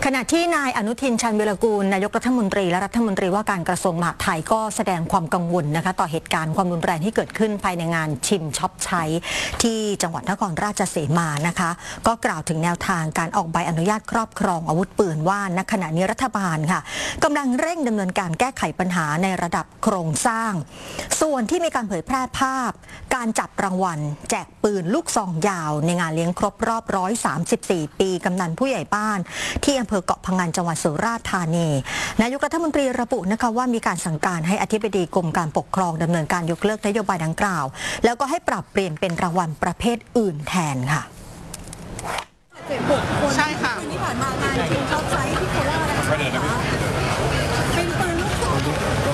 ขณะที่นายอนุทินชาญวิรากูลนายกรัฐมนตรีและรัฐมนตรีว่าการกระทรวงมหาดไทยก็แสดงความกังวลนะคะต่อเหตุการณ์ความรุนแรงที่เกิดขึ้นภายในงานชิมช็อปใช้ที่จังหวัดนครราชสีมานะคะก็กล่าวถึงแนวทางการออกใบอนุญาตครอบครองอาวุธปืนว่าณขณะนี้รัฐบาลค่ะกำลังเร่งดำเนินการแก้ไขปัญหาในระดับโครงสร้างส่วนที่มีการเผยแพร่ภาพการจับรางวัลแจกปืนลูกซองยาวในงานเลี้ยงครบรอบ134 ปีกำนันผู้ใหญ่บ้านที่อำเภอเกาะพะงันจังหวัดสุราษฎร์ธานีนายกรัฐมนตรีระบุนะคะว่ามีการสั่งการให้อธิบดีกรมการปกครองดำเนินการยกเลิกนโยบายดังกล่าวแล้วก็ให้ปรับเปลี่ยนเป็นรางวัลประเภทอื่นแทนค่ะใช่ค่ะที่ผ่านมางานชิงช็อปไซส์ที่โคราชนะคะเป็นปืนลูกซอง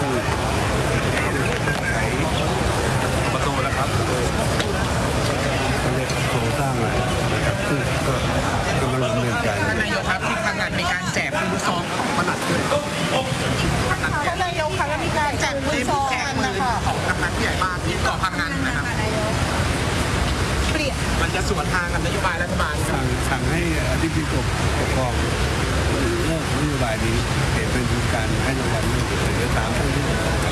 ประตูแล้วครับเรียกโครงสร้างอะไรนะครับซึ่งก็กำลังดำเนินการนายกครับที่พังงานมีการแจกปืนลูกซองของปลัดด้วยท่านนายกคะแล้วมีการแจกปืนลูกซองนะคะของกำนันผู้ใหญ่บ้านที่เกาะพังงานนะครับเปลี่ยนมันจะสวนทางกับนโยบายรัฐบาลสั่งให้อธิบดีกรมปกครองเลิกนโยบายนี้เปลี่ยนเป็นการให้รางวัลหรือตามที่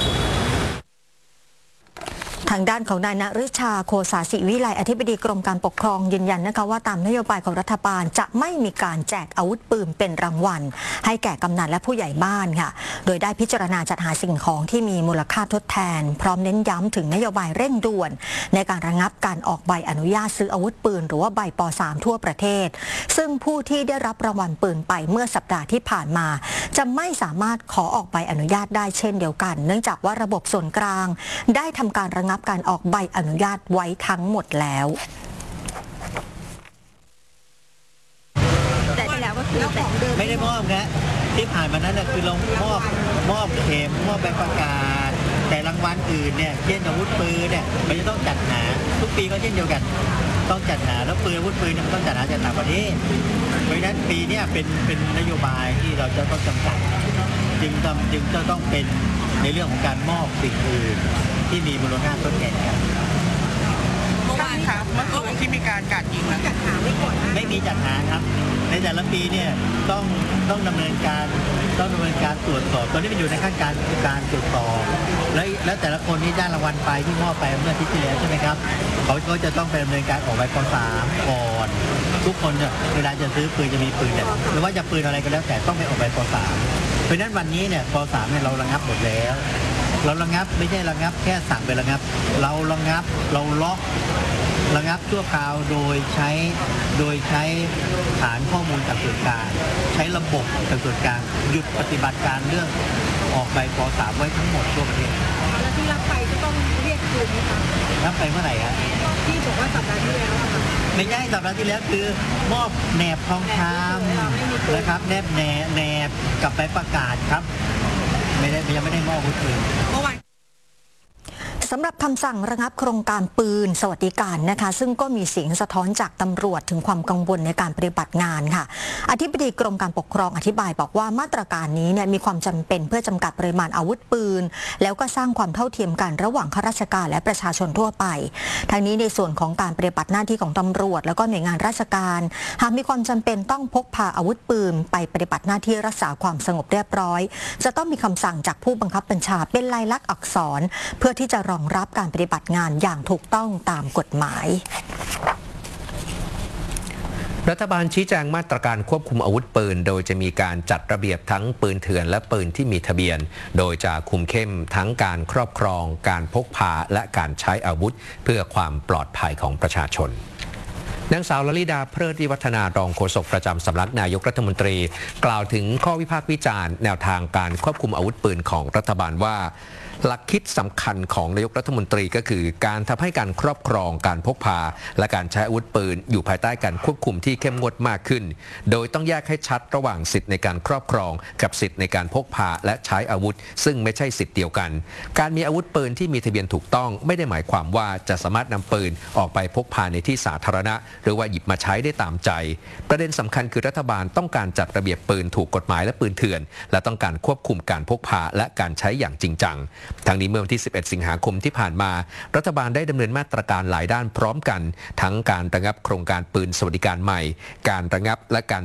ทางด้านของนายณฤชาโคสาศิวิไลอธิบดีกรมการปกครองยืนยันนะคะว่าตามนโยบายของรัฐบาลจะไม่มีการแจกอาวุธปืนเป็นรางวัลให้แก่กำนันและผู้ใหญ่บ้านค่ะโดยได้พิจารณาจัดหาสิ่งของที่มีมูลค่าทดแทนพร้อมเน้นย้ำถึงนโยบายเร่งด่วนในการระงับการออกใบอนุญาตซื้ออาวุธปืนหรือว่าใบป.3 ทั่วประเทศซึ่งผู้ที่ได้รับรางวัลปืนไปเมื่อสัปดาห์ที่ผ่านมาจะไม่สามารถขอออกใบอนุญาตได้เช่นเดียวกันเนื่องจากว่าระบบส่วนกลางได้ทำการระงับการออกใบอนุญาตไว้ทั้งหมดแล้วแต่ที่แล้วก็คือไม่ได้มอบนะที่ผ่านมานั้นคือเรามอบเข็มมอบใบประกาศแต่รางวัลอื่นเนี่ยเช่นอาวุธปืนเนี่ยมันจะต้องจัดหาทุกปีก็เช่นเดียวกันต้องจัดหาแล้วปืนอาวุธปืนมันต้องจัดหาจากต่างประเทศเพราะฉะนั้นปีนี้เป็นนโยบายที่เราจะต้องจำกัดจึงจะต้องเป็นในเรื่องของการมอบสิ่งอื่นที่มีมูลค่าทดแทนกันท่านครับเมื่อคืนที่มีการกราดยิงแล้วจัดหาไม่ก่อนไม่มีจัดหาครับในแต่ละปีเนี่ยต้องดำเนินการตรวจสอบตอนนี้มันอยู่ในขั้นการตรวจสอบแล้วแต่ละคนที่ได้รางวัลไปที่มอบไปเมื่ออาทิตย์ที่แล้วใช่ไหมครับเขาก็จะต้องไปดำเนินการออกใบป.3 ก่อนทุกคนเนี่ยเวลาจะซื้อปืนจะมีปืนเนี่ยหรือว่าจะปืนอะไรก็แล้วแต่ต้องไปออกใบป.3 เพราะฉะนั้นวันนี้เนี่ยป.3 เนี่ยเราระงับหมดแล้วเราระงับไม่ใช่ระงับแค่สั่งไประงับเราระงับเราล็อกระงับชั่วคราวโดยใช้ฐานข้อมูลจากส่วนกลางใช้ระบบจากส่วนกลางหยุดปฏิบัติการเรื่องออกใบป.3 ไว้ทั้งหมดทั่วประเทศแล้วที่รับไปก็ต้องเรียกคืนไหมคะรับไปเมื่อไหร่ฮะที่บอกว่าสัปดาห์ที่แล้วค่ะไม่ใช่สัปดาห์ที่แล้วคือมอบแหนบทองคำนะครับแนบกับใบประกาศครับยังไม่ได้มอบอาวุธปืนสำหรับคำสั่งระงับโครงการปืนสวัสดิการนะคะซึ่งก็มีเสียงสะท้อนจากตำรวจถึงความกังวลในการปฏิบัติงานค่ะอธิบดีกรมการปกครองอธิบายบอกว่ามาตรการนี้เนี่ยมีความจำเป็นเพื่อจำกัดปริมาณอาวุธปืนแล้วก็สร้างความเท่าเทียมกันระหว่างข้าราชการและประชาชนทั่วไปทางนี้ในส่วนของการปฏิบัติหน้าที่ของตำรวจแล้วก็หน่วยงานราชการหากมีความจำเป็นต้องพกพาอาวุธปืนไปปฏิบัติหน้าที่รักษาความสงบเรียบร้อยจะต้องมีคำสั่งจากผู้บังคับบัญชาเป็นลายลักษณ์อักษรเพื่อที่จะรองรับการปฏิบัติงานอย่างถูกต้องตามกฎหมายรัฐบาลชี้แจงมาตรการควบคุมอาวุธปืนโดยจะมีการจัดระเบียบทั้งปืนเถื่อนและปืนที่มีทะเบียนโดยจะคุมเข้มทั้งการครอบครองการพกพาและการใช้อาวุธเพื่อความปลอดภัยของประชาชนนางสาวลลิดาเพลิดวิวัฒนารองโฆษกประจำสำนักนายกรัฐมนตรีกล่าวถึงข้อวิพากษ์วิจารณ์แนวทางการควบคุมอาวุธปืนของรัฐบาลว่าหลักคิดสำคัญของนายกรัฐมนตรีก็คือการทำให้การครอบครองการพกพาและการใช้อาวุธปืนอยู่ภายใต้การควบคุมที่เข้มงวดมากขึ้นโดยต้องแยกให้ชัดระหว่างสิทธิในการครอบครองกับสิทธิในการพกพาและใช้อาวุธซึ่งไม่ใช่สิทธิเดียวกันการมีอาวุธปืนที่มีทะเบียนถูกต้องไม่ได้หมายความว่าจะสามารถนำปืนออกไปพกพาในที่สาธารณะหรือว่าหยิบมาใช้ได้ตามใจประเด็นสำคัญคือรัฐบาลต้องการจัดระเบียบปืนถูกกฎหมายและปืนเถื่อนและต้องการควบคุมการพกพาและการใช้อย่างจริงจังทางนี้เมื่อวันที่11 สิงหาคมที่ผ่านมารัฐบาลได้ดำเนินมาตรการหลายด้านพร้อมกันทั้งการระงับโครงการปืนสวัสดิการใหม่การระงับและการ